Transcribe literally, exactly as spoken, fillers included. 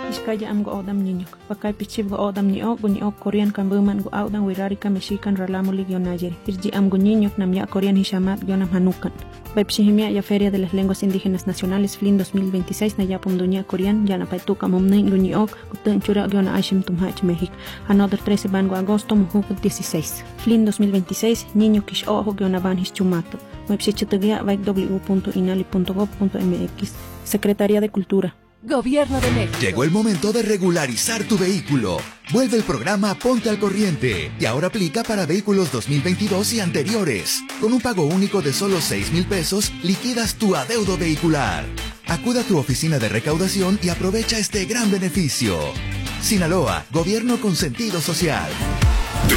Iskaya am go odam niño. Pakay pichib go odam niño, go niño Korean kan buman go audan wirarika mexican ralamuli gionayeri. Irji am go niño nam ya Korean hishamat gionam hanukan. Baipshihimia ya Feria de las Lenguas Indígenas Nacionales F L I N dos mil veintiséis na yapum dunia Korean ya na paituka momnen go niño guten chura giona ashim tumhach México. Another trece bango agosto mujuk dieciséis. F L I N dos mil veintiséis niño kish ojo giona ban hischumato. Website vai w punto inali punto gov punto m x. Secretaría de Cultura. Gobierno de México. Llegó el momento de regularizar tu vehículo. Vuelve el programa Ponte al Corriente y ahora aplica para vehículos dos mil veintidós y anteriores. Con un pago único de solo seis mil pesos, liquidas tu adeudo vehicular. Acuda a tu oficina de recaudación y aprovecha este gran beneficio. Sinaloa, Gobierno con sentido social.